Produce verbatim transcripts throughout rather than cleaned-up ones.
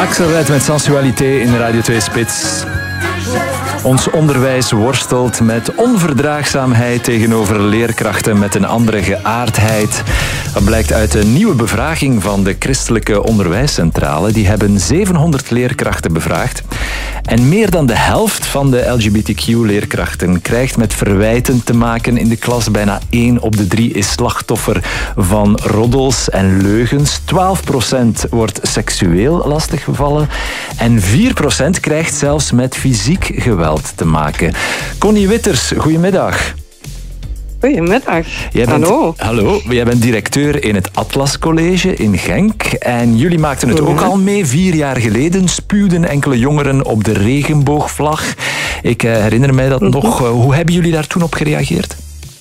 Axelred met Sensualité in Radio twee Spits. Ons onderwijs worstelt met onverdraagzaamheid tegenover leerkrachten met een andere geaardheid. Dat blijkt uit een nieuwe bevraging van de Christelijke Onderwijscentrale. Die hebben zevenhonderd leerkrachten bevraagd. En meer dan de helft van de L G B T Q-leerkrachten krijgt met verwijten te maken in de klas. Bijna één op de drie is slachtoffer van roddels en leugens. twaalf procent wordt seksueel lastiggevallen. En vier procent krijgt zelfs met fysiek geweld te maken. Connie Witters, goedemiddag. Goedemiddag. Jij bent, hallo. Hallo. Jij bent directeur in het Atlas College in Genk. En jullie maakten het ook al mee. Vier jaar geleden spuwden enkele jongeren op de regenboogvlag. Ik uh, herinner mij dat nog. Uh, hoe hebben jullie daar toen op gereageerd?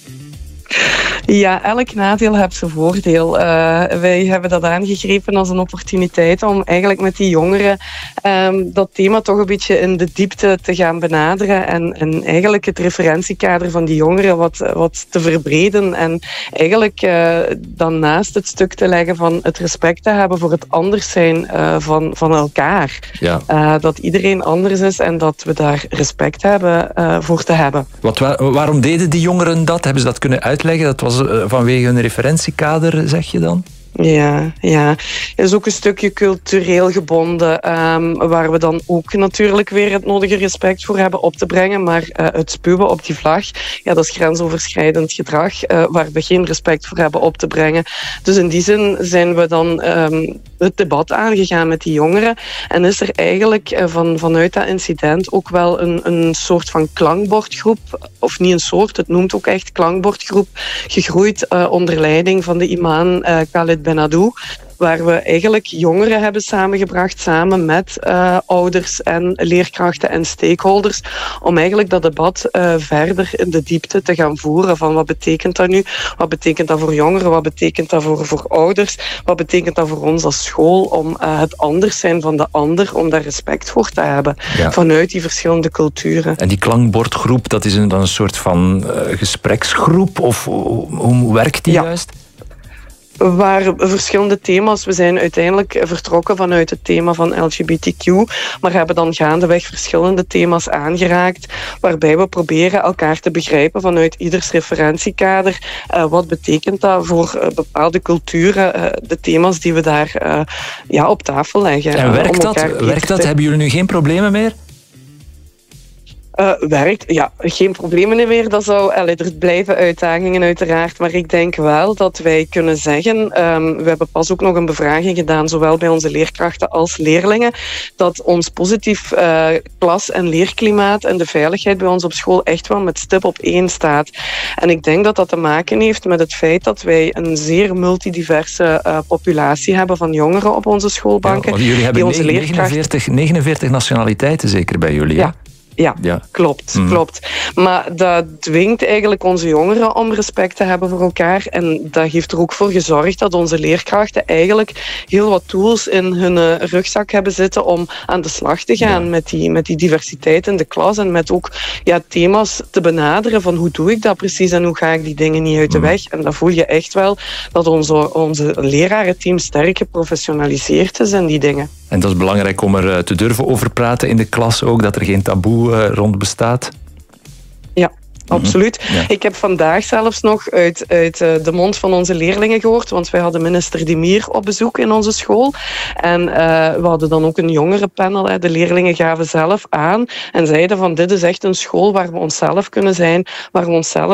Ja, elk nadeel heeft zijn voordeel. Uh, wij hebben dat aangegrepen als een opportuniteit om eigenlijk met die jongeren um, dat thema toch een beetje in de diepte te gaan benaderen en, en eigenlijk het referentiekader van die jongeren wat, wat te verbreden en eigenlijk uh, dan naast het stuk te leggen van het respect te hebben voor het anders zijn uh, van, van elkaar. Ja. Uh, dat iedereen anders is en dat we daar respect hebben uh, voor te hebben. Wat, waar, waarom deden die jongeren dat? Hebben ze dat kunnen uitleggen? Dat was vanwege een referentiekader, zeg je dan? Ja, ja. Het is ook een stukje cultureel gebonden, um, waar we dan ook natuurlijk weer het nodige respect voor hebben op te brengen. Maar uh, het spuwen op die vlag, ja, dat is grensoverschrijdend gedrag, uh, waar we geen respect voor hebben op te brengen. Dus in die zin zijn we dan um, het debat aangegaan met die jongeren. En is er eigenlijk uh, van, vanuit dat incident ook wel een, een soort van klankbordgroep, of niet een soort, het noemt ook echt klankbordgroep, gegroeid uh, onder leiding van de imam uh, Khalid Benadou, waar we eigenlijk jongeren hebben samengebracht samen met uh, ouders en leerkrachten en stakeholders om eigenlijk dat debat uh, verder in de diepte te gaan voeren van wat betekent dat nu, wat betekent dat voor jongeren, wat betekent dat voor, voor ouders, wat betekent dat voor ons als school om uh, het anders zijn van de ander, om daar respect voor te hebben, ja, vanuit die verschillende culturen. En die klankbordgroep, dat is een, dan een soort van uh, gespreksgroep of hoe, hoe werkt die ja. juist? Waar verschillende thema's, we zijn uiteindelijk vertrokken vanuit het thema van L G B T Q, maar hebben dan gaandeweg verschillende thema's aangeraakt, waarbij we proberen elkaar te begrijpen vanuit ieders referentiekader. Uh, wat betekent dat voor uh, bepaalde culturen, uh, de thema's die we daar uh, ja, op tafel leggen. En werkt uh, dat? Werkt dat? Hebben jullie nu geen problemen meer? Uh, werkt, ja, geen problemen meer. Dat zou, allee, er blijven uitdagingen uiteraard, maar ik denk wel dat wij kunnen zeggen, um, we hebben pas ook nog een bevraging gedaan, zowel bij onze leerkrachten als leerlingen, dat ons positief uh, klas- en leerklimaat en de veiligheid bij ons op school echt wel met stip op één staat. En ik denk dat dat te maken heeft met het feit dat wij een zeer multidiverse uh, populatie hebben van jongeren op onze schoolbanken. Ja, jullie hebben onze negenenveertig, negenenveertig nationaliteiten zeker bij jullie, ja? Ja, ja, klopt, mm. klopt. Maar dat dwingt eigenlijk onze jongeren om respect te hebben voor elkaar. En dat heeft er ook voor gezorgd dat onze leerkrachten eigenlijk heel wat tools in hun uh, rugzak hebben zitten om aan de slag te gaan ja. met, die, met die diversiteit in de klas. En met ook ja, thema's te benaderen van hoe doe ik dat precies en hoe ga ik die dingen niet uit de weg. En dan voel je echt wel dat onze, onze lerarenteam sterk geprofessionaliseerd is in die dingen. En dat is belangrijk om er te durven over praten in de klas ook, dat er geen taboe uh, rond bestaat. Ja, absoluut. Ja. Ik heb vandaag zelfs nog uit, uit uh, de mond van onze leerlingen gehoord, want wij hadden minister Demir op bezoek in onze school. En uh, we hadden dan ook een jongerenpanel. Hè. De leerlingen gaven zelf aan en zeiden van dit is echt een school waar we onszelf kunnen zijn, waar we onszelf